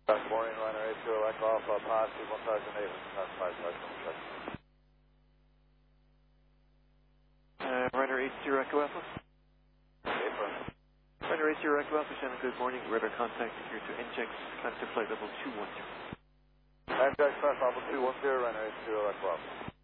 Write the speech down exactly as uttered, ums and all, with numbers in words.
Good morning, runner eight two Echo Alpha, positive one thousand eight hundred classified flight from check. Uh, runner eight zero Echo Alpha. eight one. Runner eight zero Echo Alpha, Shannon, good morning. Radar contact here to N J X, climb to flight level two one zero. N J X flight level two one zero, runner eight two Echo Alpha.